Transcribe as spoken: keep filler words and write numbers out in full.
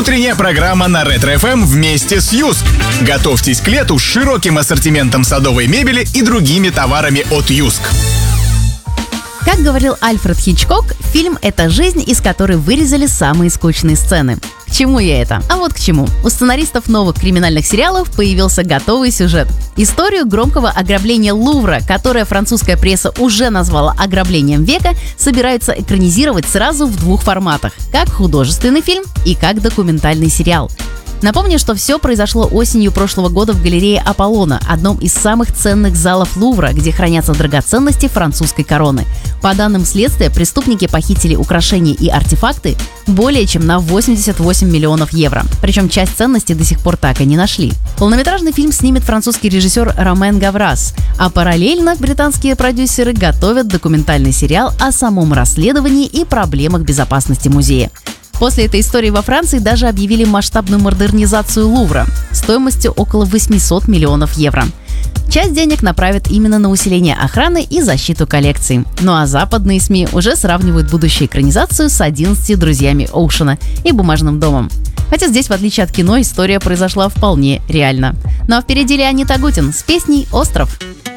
Утренняя программа на Ретро-эф эм вместе с Юск. Готовьтесь к лету с широким ассортиментом садовой мебели и другими товарами от Юск. Как говорил Альфред Хичкок, фильм — это жизнь, из которой вырезали самые скучные сцены. К чему я это? А вот к чему. У сценаристов новых криминальных сериалов появился готовый сюжет. Историю громкого ограбления Лувра, которое французская пресса уже назвала ограблением века, собираются экранизировать сразу в двух форматах – как художественный фильм и как документальный сериал. Напомню, что все произошло осенью прошлого года в галерее Аполлона, одном из самых ценных залов Лувра, где хранятся драгоценности французской короны. По данным следствия, преступники похитили украшения и артефакты более чем на восемьдесят восемь миллионов евро. Причем часть ценностей до сих пор так и не нашли. Полнометражный фильм снимет французский режиссер Ромен Гаврас, а параллельно британские продюсеры готовят документальный сериал о самом расследовании и проблемах безопасности музея. После этой истории во Франции даже объявили масштабную модернизацию Лувра стоимостью около восемьсот миллионов евро. Часть денег направят именно на усиление охраны и защиту коллекции. Ну а западные СМИ уже сравнивают будущую экранизацию с одиннадцатью друзьями Оушена и «Бумажным домом». Хотя здесь, в отличие от кино, история произошла вполне реально. Ну а впереди Леонид Агутин с песней «Остров».